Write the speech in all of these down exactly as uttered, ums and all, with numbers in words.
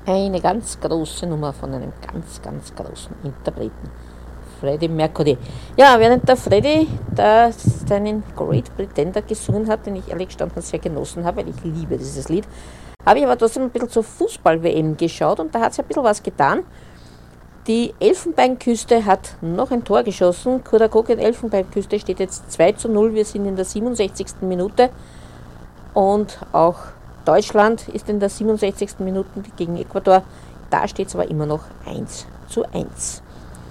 Eine ganz große Nummer von einem ganz, ganz großen Interpreten, Freddie Mercury. Ja, während der Freddie da seinen Great Pretender gesungen hat, den ich ehrlich gestanden sehr genossen habe, weil ich liebe dieses Lied, habe ich aber trotzdem ein bisschen zur Fußball-W M geschaut und da hat sich ein bisschen was getan. Die Elfenbeinküste hat noch ein Tor geschossen. Kudakogin Elfenbeinküste steht jetzt zwei zu null. Wir sind in der siebenundsechzigsten Minute. Und auch Deutschland ist in der siebenundsechzigsten Minute gegen Ecuador. Da steht es aber immer noch eins zu eins.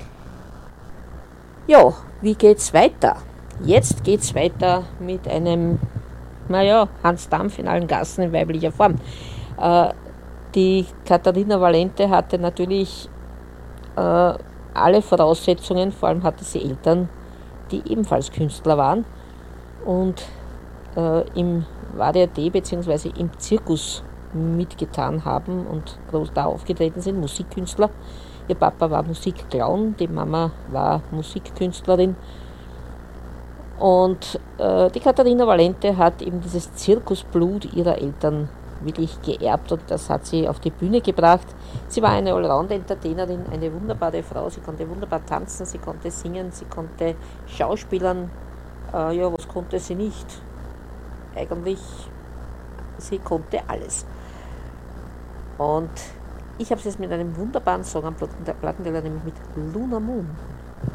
Ja, wie geht's weiter? Jetzt geht's weiter mit einem, naja, Hans Dampf in allen Gassen in weiblicher Form. Äh, die Katharina Valente hatte natürlich äh, alle Voraussetzungen, vor allem hatte sie Eltern, die ebenfalls Künstler waren und äh, im Varieté bzw. im Zirkus mitgetan haben und groß da aufgetreten sind, Musikkünstler. Ihr Papa war Musikclown, die Mama war Musikkünstlerin. Und äh, die Katharina Valente hat eben dieses Zirkusblut ihrer Eltern wirklich geerbt und das hat sie auf die Bühne gebracht. Sie war eine Allround-Entertainerin, eine wunderbare Frau. Sie konnte wunderbar tanzen, sie konnte singen, sie konnte schauspielern. Äh, ja, was konnte sie nicht? Eigentlich, sie konnte alles. Und ich habe es jetzt mit einem wunderbaren Song am Plattenteller, nämlich mit Luna Moon.